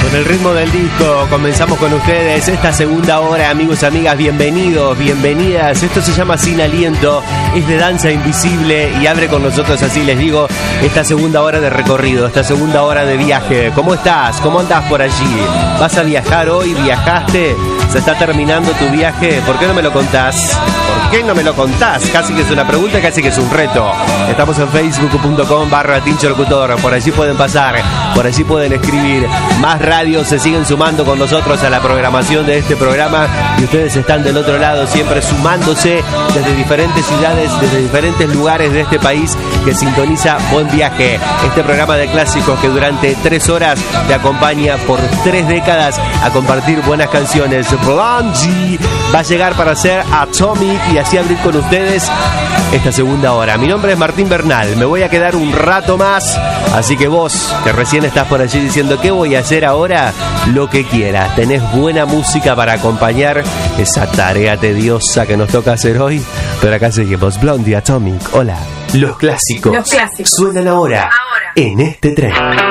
Con el ritmo del disco comenzamos con ustedes esta segunda hora, amigos, amigas, bienvenidos, bienvenidas. Esto se llama Sin Aliento, es de Danza Invisible y abre con nosotros, así les digo, esta segunda hora de recorrido, esta segunda hora de viaje. ¿Cómo estás? ¿Cómo andás por allí? ¿Vas a viajar hoy? ¿Viajaste? ¿Se está terminando tu viaje? ¿Por qué no me lo contás? ¿Por qué no me lo contás? Casi que es una pregunta, casi que es un reto. Estamos en facebook.com/tincholocutor. Por allí pueden pasar, por allí pueden escribir. Más radios se siguen sumando con nosotros a la programación de este programa y ustedes están del otro lado siempre sumándose desde diferentes ciudades, desde diferentes lugares de este país que sintoniza Buen Viaje. Este programa de clásicos que durante 3 horas te acompaña por 3 décadas a compartir buenas canciones. Blondie va a llegar para hacer Atomic y así abrir con ustedes esta segunda hora. Mi nombre es Martín Bernal, me voy a quedar un rato más, así que vos, que recién estás por allí diciendo ¿qué voy a hacer ahora? Lo que quieras, tenés buena música para acompañar esa tarea tediosa que nos toca hacer hoy, pero acá seguimos. Blondie, Atomic, hola. Los clásicos, suenan ahora en este tren.